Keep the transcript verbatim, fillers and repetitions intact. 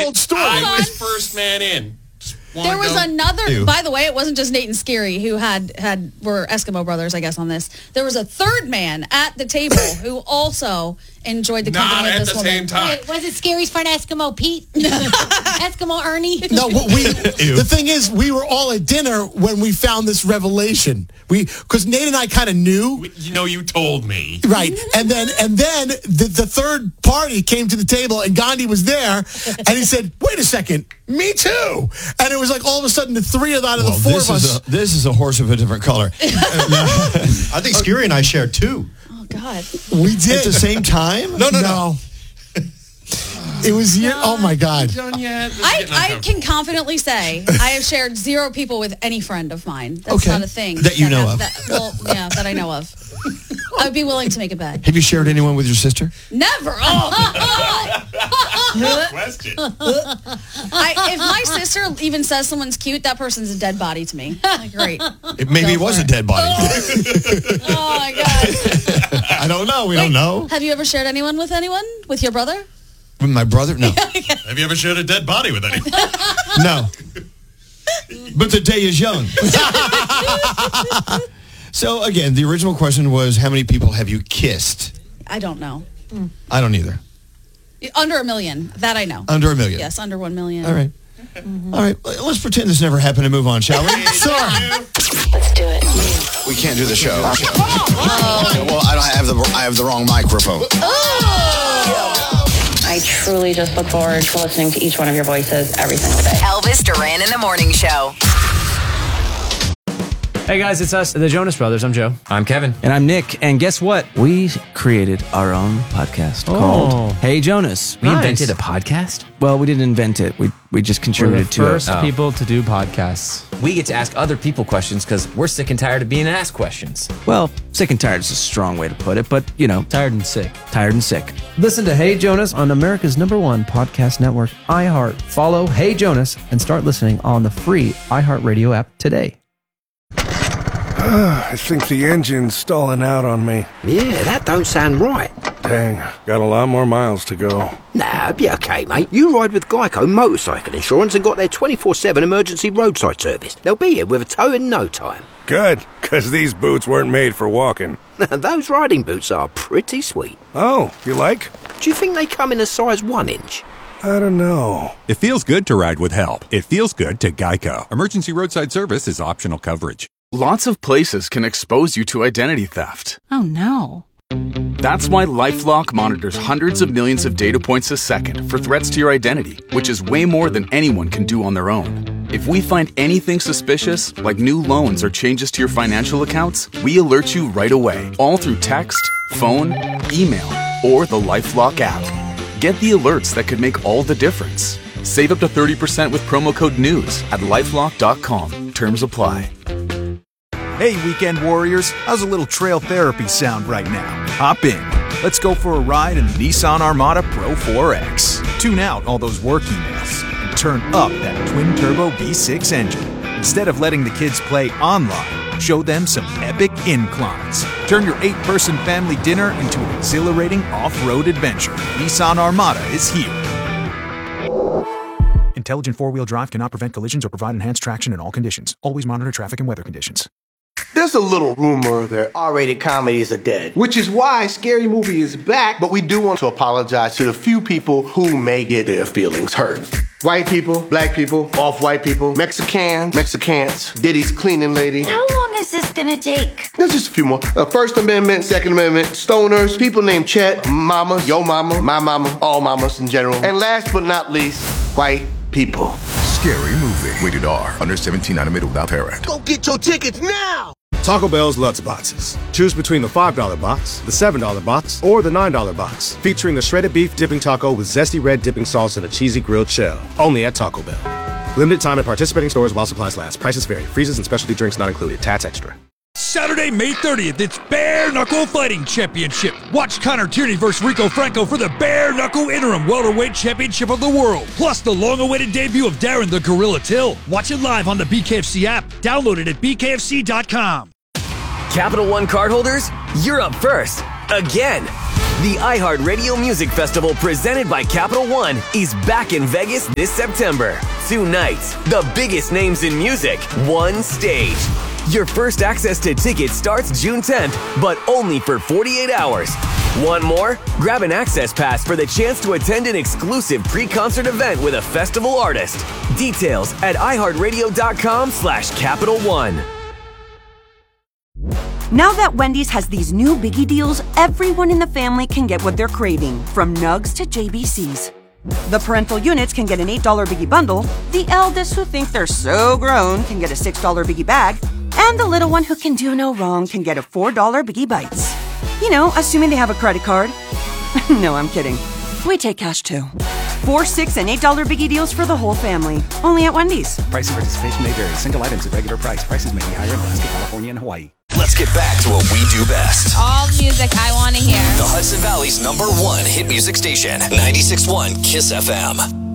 old story. I was first man in. There was another, Ew. by the way, it wasn't just Nate and Scary who had, had were Eskimo brothers, I guess, on this. There was a third man at the table who also enjoyed the company Not of at this the woman. same time. Wait, was it Scary's friend Eskimo Pete? Eskimo Ernie? No, we. The thing is, we were all at dinner when we found this revelation. We because Nate and I kind of knew. You know, you told me. Right, and then and then the, the third party came to the table, and Gandhi was there, and he said, "Wait a second, me too." And it was like all of a sudden the three of out of well, the four this of is us. A, this is a horse of a different color. I think Scary and I shared two. Oh God, we did at the same time. No, no, no. no. It was year. Oh my God! Done yet? I, I can confidently say I have shared zero people with any friend of mine. That's okay. not a thing that you that know has, of. That, well, yeah, that I know of. I would be willing to make a bet. Have you shared anyone with your sister? Never. Oh Good question. I, if my sister even says someone's cute, that person's a dead body to me. Like, great. It, maybe it was it. a dead body. Oh my God. I don't know. We Wait, don't know. Have you ever shared anyone with anyone? With your brother? With my brother? No. Have you ever shared a dead body with anyone? No. But the day is young. So, again, the original question was, how many people have you kissed? I don't know. Mm. I don't either. Under a million. That I know. Under a million? Yes, under one million. All right. Mm-hmm. All right. Let's pretend this never happened and move on, shall we? Sure. Let's do it. We can't do the show. Oh. Well, I don't have the I have the wrong microphone. Oh. I truly just look forward to listening to each one of your voices every single day. Elvis Duran in the Morning Show. Hey guys, it's us, the Jonas Brothers. I'm Joe. I'm Kevin. And I'm Nick. And guess what? We created our own podcast oh. called Hey Jonas. We nice. invented a podcast? Well, we didn't invent it. We we just contributed to it. We're the first oh. people to do podcasts. We get to ask other people questions because we're sick and tired of being asked questions. Well, sick and tired is a strong way to put it, but, you know. Tired and sick. Tired and sick. Listen to Hey Jonas on America's number one podcast network, iHeart. Follow Hey Jonas and start listening on the free iHeartRadio app today. I think the engine's stalling out on me. Yeah, that don't sound right. Dang, got a lot more miles to go. Nah, be okay, mate. You ride with Geico Motorcycle Insurance and got their twenty-four seven emergency roadside service. They'll be here with a tow in no time. Good, because these boots weren't made for walking. Those riding boots are pretty sweet. Oh, you like? Do you think they come in a size one inch? I don't know. It feels good to ride with help. It feels good to Geico. Emergency roadside service is optional coverage. Lots of places can expose you to identity theft. Oh, no. That's why LifeLock monitors hundreds of millions of data points a second for threats to your identity, which is way more than anyone can do on their own. If we find anything suspicious, like new loans or changes to your financial accounts, we alert you right away, all through text, phone, email, or the LifeLock app. Get the alerts that could make all the difference. Save up to thirty percent with promo code NEWS at lifelock dot com. Terms apply. Hey, weekend warriors, how's a little trail therapy sound right now? Hop in. Let's go for a ride in the Nissan Armada Pro four X. Tune out all those work emails and turn up that twin-turbo V six engine. Instead of letting the kids play online, show them some epic inclines. Turn your eight-person family dinner into an exhilarating off-road adventure. Nissan Armada is here. Intelligent four-wheel drive cannot prevent collisions or provide enhanced traction in all conditions. Always monitor traffic and weather conditions. There's a little rumor that R-rated comedies are dead, which is why Scary Movie is back, but we do want to apologize to the few people who may get their feelings hurt. White people, black people, off-white people, Mexicans, Mexicans, Diddy's cleaning lady. How long is this gonna take? There's just a few more. Uh, First Amendment, Second Amendment, stoners, people named Chet, mama, yo mama, my mama, all mamas in general. And last but not least, white people. Scary Movie. Rated R. Under seventeen, animated without parent. Go get your tickets now! Taco Bell's Lutz Boxes. Choose between the five dollar box, the seven dollar box, or the nine dollar box. Featuring the shredded beef dipping taco with zesty red dipping sauce and a cheesy grilled shell. Only at Taco Bell. Limited time at participating stores while supplies last. Prices vary. Freezes and specialty drinks not included. Tats extra. Saturday, May thirtieth, it's Bare Knuckle Fighting Championship. Watch Connor Tierney versus Rico Franco for the Bare Knuckle Interim Welterweight Championship of the World. Plus the long-awaited debut of Darren the Gorilla Till. Watch it live on the B K F C app. Download it at B K F C dot com. Capital One cardholders, you're up first. Again. The iHeartRadio Music Festival presented by Capital One is back in Vegas this September. Two nights, the biggest names in music, one stage. Your first access to tickets starts June tenth, but only for forty-eight hours. Want more? Grab an access pass for the chance to attend an exclusive pre-concert event with a festival artist. Details at iHeartRadio.com slash Capital One. Now that Wendy's has these new biggie deals, everyone in the family can get what they're craving, from nugs to J B Cs. The parental units can get an eight dollar biggie bundle, the eldest who think they're so grown can get a six dollar biggie bag, and the little one who can do no wrong can get a four dollar biggie bites. You know, assuming they have a credit card. No, I'm kidding. We take cash too. Four, six, and eight dollar biggie deals for the whole family. Only at Wendy's. Price and participation may vary. Single items at regular price. Prices may be higher in Alaska, California, and Hawaii. Let's get back to what we do best. All the music I want to hear. The Hudson Valley's number one hit music station, ninety-six point one KISS F M.